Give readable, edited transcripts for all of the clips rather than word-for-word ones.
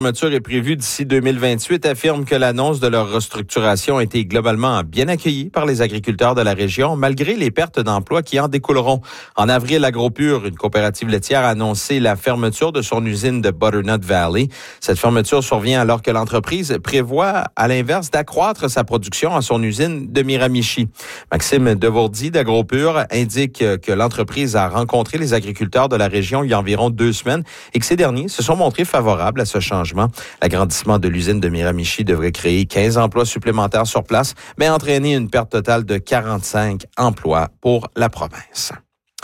Fermeture est prévue d'ici 2028 affirme que l'annonce de leur restructuration a été globalement bien accueillie par les agriculteurs de la région, malgré les pertes d'emplois qui en découleront. En avril, AgroPure, une coopérative laitière, a annoncé la fermeture de son usine de Butternut Valley. Cette fermeture survient alors que l'entreprise prévoit, à l'inverse, d'accroître sa production à son usine de Miramichi. Maxime Devourdy d'AgroPure indique que l'entreprise a rencontré les agriculteurs de la région il y a environ 2 semaines et que ces derniers se sont montrés favorables à ce changement. L'agrandissement de l'usine de Miramichi devrait créer 15 emplois supplémentaires sur place, mais entraîner une perte totale de 45 emplois pour la province.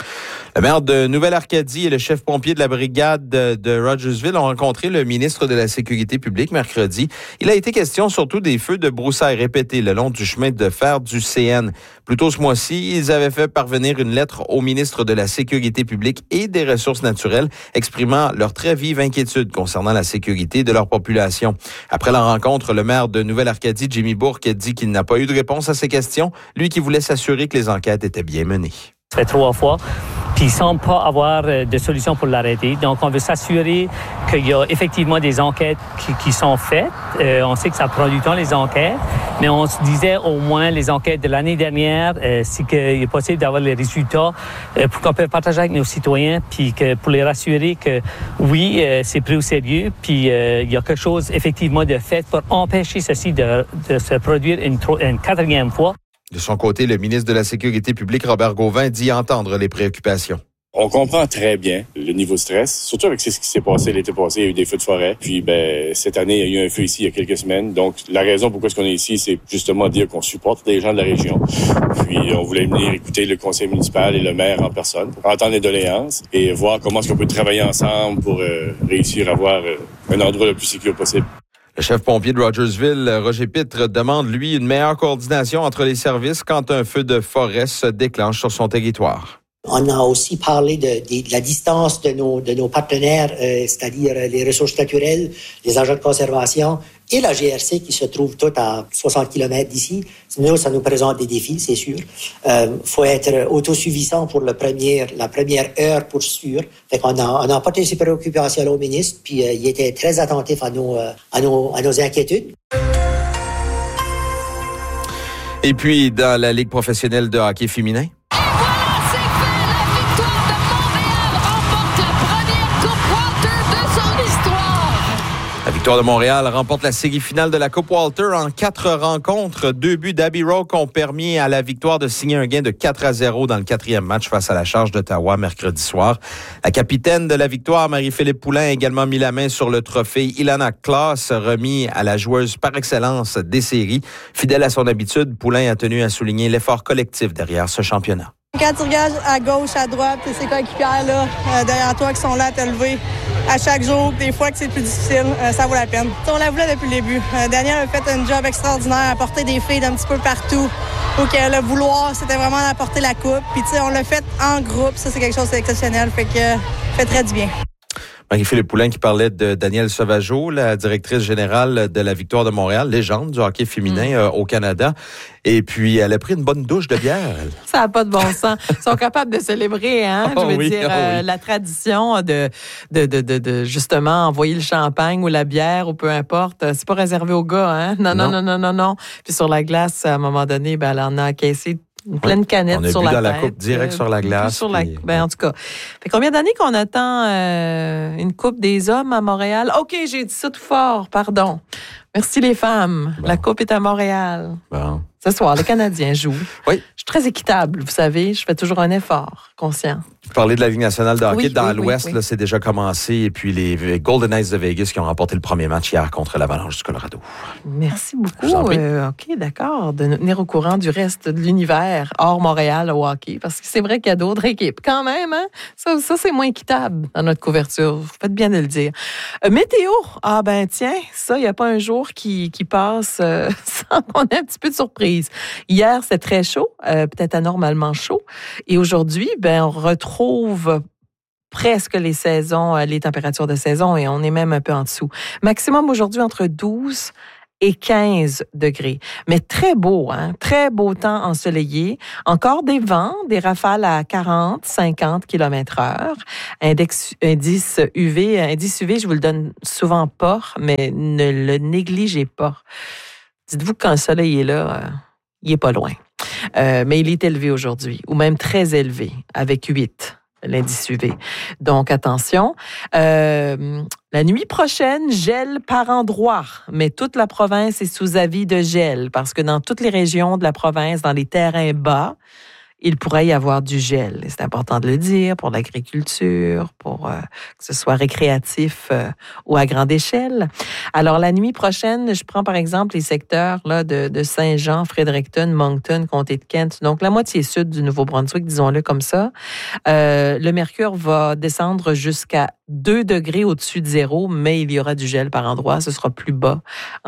Le maire de Nouvelle-Arcadie et le chef pompier de la brigade de Rogersville ont rencontré le ministre de la Sécurité publique mercredi. Il a été question surtout des feux de broussailles répétés le long du chemin de fer du CN. Plus tôt ce mois-ci, ils avaient fait parvenir une lettre au ministre de la Sécurité publique et des Ressources naturelles exprimant leur très vive inquiétude concernant la sécurité de leur population. Après la rencontre, le maire de Nouvelle-Arcadie, Jimmy Bourque, a dit qu'il n'a pas eu de réponse à ces questions, lui qui voulait s'assurer que les enquêtes étaient bien menées. Ça fait 3 fois, puis il semble pas avoir de solution pour l'arrêter. Donc, on veut s'assurer qu'il y a effectivement des enquêtes qui sont faites. On sait que ça prend du temps, les enquêtes, mais on se disait au moins les enquêtes de l'année dernière, c'est qu'il est possible d'avoir les résultats pour qu'on puisse partager avec nos citoyens, puis que pour les rassurer que oui, c'est pris au sérieux, puis il y a quelque chose effectivement de fait pour empêcher ceci de se produire une 4e fois. De son côté, le ministre de la Sécurité publique, Robert Gauvin, dit entendre les préoccupations. On comprend très bien le niveau de stress, surtout avec ce qui s'est passé l'été passé. Il y a eu des feux de forêt. Puis, cette année, il y a eu un feu ici il y a quelques semaines. Donc, la raison pourquoi on est ici, c'est justement dire qu'on supporte les gens de la région. Puis, on voulait venir écouter le conseil municipal et le maire en personne pour entendre les doléances et voir comment est-ce qu'on peut travailler ensemble pour réussir à avoir un endroit le plus sécur possible. Le chef pompier de Rogersville, Roger Pitre, demande, lui, une meilleure coordination entre les services quand un feu de forêt se déclenche sur son territoire. On a aussi parlé de la distance de nos partenaires, c'est-à-dire les ressources naturelles, les agents de conservation et la GRC qui se trouve toutes à 60 km d'ici. Nous, ça nous présente des défis, c'est sûr. Faut être autosuffisant pour la première heure pour sûr. Fait qu'on a apporté ces préoccupations au ministre, puis il était très attentif à nos inquiétudes. Et puis, dans la Ligue professionnelle de hockey féminin. La Victoire de Montréal remporte la série finale de la Coupe Walter en 4 rencontres. 2 buts d'Abby Roque ont permis à la Victoire de signer un gain de 4-0 dans le 4e match face à la Charge d'Ottawa mercredi soir. La capitaine de la Victoire, Marie-Philippe Poulain, a également mis la main sur le trophée Ilana Klaas, remis à la joueuse par excellence des séries. Fidèle à son habitude, Poulain a tenu à souligner l'effort collectif derrière ce championnat. Quand tu regardes à gauche, à droite, c'est coéquipières là, derrière toi qui sont là à te lever à chaque jour, des fois que c'est plus difficile, ça vaut la peine. On la voulait depuis le début. Daniel a fait un job extraordinaire, à porter des filles d'un petit peu partout. Donc le vouloir, c'était vraiment d'apporter la coupe. Puis tu sais, on l'a fait en groupe, ça c'est quelque chose d'exceptionnel, fait fait très du bien. Marie-Philippe Poulain qui parlait de Danielle Sauvageau, la directrice générale de la Victoire de Montréal, légende du hockey féminin au Canada. Et puis, elle a pris une bonne douche de bière. Ça n'a pas de bon sens. Ils sont capables de célébrer, la tradition de justement envoyer le champagne ou la bière ou peu importe. C'est pas réservé aux gars, hein? Non. Puis sur la glace, à un moment donné, elle en a encaissé une pleine canette sur la tête. On a bu dans la coupe direct sur la glace. En tout cas. Fait combien d'années qu'on attend une coupe des hommes à Montréal? OK, j'ai dit ça tout fort, pardon. Merci les femmes. Bon. La coupe est à Montréal. Bon. Ce soir, les Canadiens jouent. Oui. Je suis très équitable, vous savez. Je fais toujours un effort conscient. Vous parlez de la Ligue nationale de hockey. Dans l'Ouest, là, c'est déjà commencé. Et puis, les Golden Knights de Vegas qui ont remporté le premier match hier contre l'Avalanche du Colorado. Merci beaucoup. OK, d'accord. De nous tenir au courant du reste de l'univers hors Montréal au hockey. Parce que c'est vrai qu'il y a d'autres équipes. Quand même, hein? Ça, c'est moins équitable dans notre couverture. Vous faites bien de le dire. Météo. Ah ben tiens, ça, il n'y a pas un jour qui passe sans qu'on ait un petit peu de surprise. Hier, c'était très chaud, peut-être anormalement chaud. Et aujourd'hui, on retrouve presque les saisons, les températures de saison et on est même un peu en dessous. Maximum aujourd'hui entre 12 et 15 degrés. Mais très beau, hein? Très beau temps ensoleillé. Encore des vents, des rafales à 40, 50 km/h. Indice UV, je vous le donne souvent pas, mais ne le négligez pas. Dites-vous que quand le soleil est là, il est pas loin. Mais il est élevé aujourd'hui, ou même très élevé, avec 8. L'indice UV. Donc, attention. La nuit prochaine, gel par endroits, mais toute la province est sous avis de gel parce que dans toutes les régions de la province, dans les terrains bas, il pourrait y avoir du gel. Et c'est important de le dire pour l'agriculture, pour que ce soit récréatif ou à grande échelle. Alors, la nuit prochaine, je prends par exemple les secteurs là, de Saint-Jean, Fredericton, Moncton, comté de Kent, donc la moitié sud du Nouveau-Brunswick, disons-le comme ça. Le mercure va descendre jusqu'à 2 degrés au-dessus de zéro, mais il y aura du gel par endroits. Ce sera plus bas,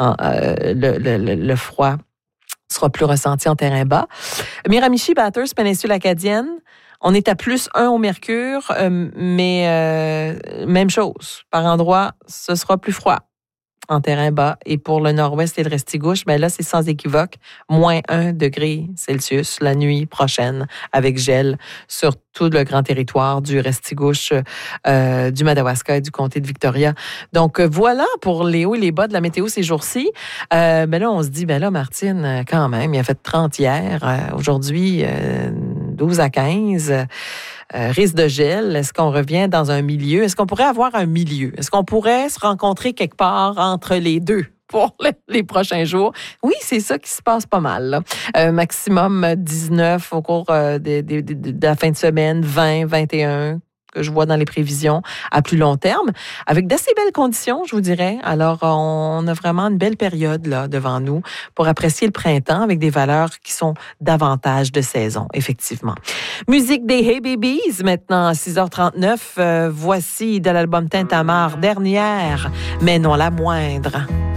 le froid sera plus ressenti en terrain bas. Miramichi, Bathurst, péninsule acadienne, on est à +1 au mercure, mais même chose. Par endroit, ce sera plus froid en terrain bas. Et pour le nord-ouest et le Restigouche, ben là, c'est sans équivoque, -1 degré Celsius la nuit prochaine, avec gel sur tout le grand territoire du Restigouche, du Madawaska et du comté de Victoria. Donc, voilà pour les hauts et les bas de la météo ces jours-ci. Ben là, on se dit, ben là, Martine, quand même, il a fait 30 hier. Aujourd'hui, 12 à 15. Risque de gel, est-ce qu'on revient dans un milieu? Est-ce qu'on pourrait avoir un milieu? Est-ce qu'on pourrait se rencontrer quelque part entre les deux pour les prochains jours? Oui, c'est ça qui se passe pas mal. Maximum 19 au cours de la fin de semaine, 20, 21 que je vois dans les prévisions à plus long terme, avec d'assez belles conditions, je vous dirais. Alors, on a vraiment une belle période là devant nous pour apprécier le printemps avec des valeurs qui sont davantage de saison, effectivement. Musique des Hey Babies, maintenant à 6h39. Voici de l'album Tintamarre, dernière, mais non la moindre.